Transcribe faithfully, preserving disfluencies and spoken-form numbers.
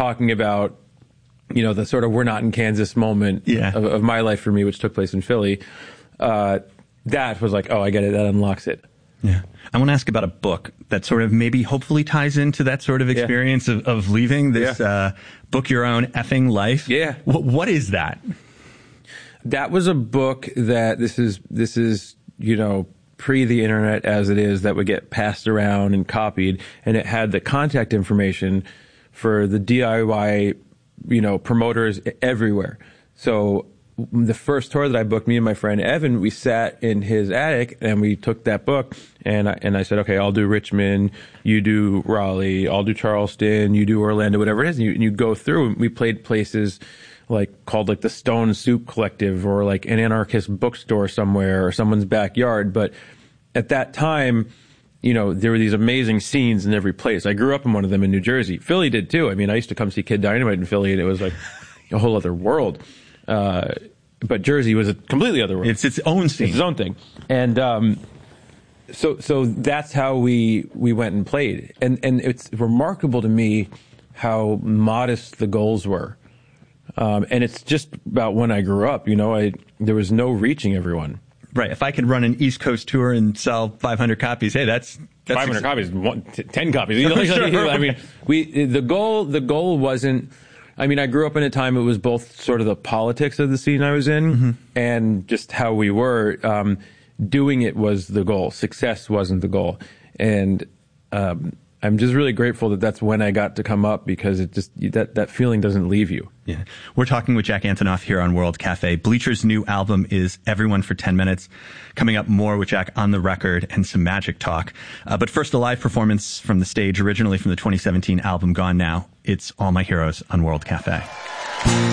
talking about, you know, the sort of we're not in Kansas moment yeah. of, of my life for me, which took place in Philly, uh, that was like, oh, I get it. That unlocks it. Yeah. I want to ask about a book that sort of maybe hopefully ties into that sort of experience yeah. of, of leaving this yeah. uh, book, Your Own Effing Life. Yeah. W- what is that? That was a book that this is, this is, you know, pre the internet as it is, that would get passed around and copied. And it had the contact information for the D I Y, you know, promoters everywhere. So the first tour that I booked, me and my friend Evan, we sat in his attic and we took that book and I, and I said, okay, I'll do Richmond, you do Raleigh, I'll do Charleston, you do Orlando, whatever it is. And you, and you go through and we played places like called like the Stone Soup Collective or like an anarchist bookstore somewhere or someone's backyard. But at that time, you know, there were these amazing scenes in every place. I grew up in one of them in New Jersey. Philly did too. I mean, I used to come see Kid Dynamite in Philly and it was like a whole other world. Uh, but Jersey was a completely other world. It's its own scene. It's its own thing. And, um, so, so that's how we, we went and played. And, and it's remarkable to me how modest the goals were. Um, and it's just about when I grew up, you know, I, there was no reaching everyone. Right. If I could run an East Coast tour and sell five hundred copies, hey, that's, that's five hundred ex- copies, one, t- ten copies. You know, sure. I mean, we, the goal, the goal wasn't, I mean, I grew up in a time it was both sort of the politics of the scene I was in mm-hmm. and just how we were. Um, doing it was the goal. Success wasn't the goal. And, um, I'm just really grateful that that's when I got to come up because it just, that, that feeling doesn't leave you. Yeah. We're talking with Jack Antonoff here on World Cafe. Bleacher's new album is Everyone for ten minutes. Coming up, more with Jack on the record and some magic talk. Uh, but first, a live performance from the stage, originally from the twenty seventeen album Gone Now. It's All My Heroes on World Cafe.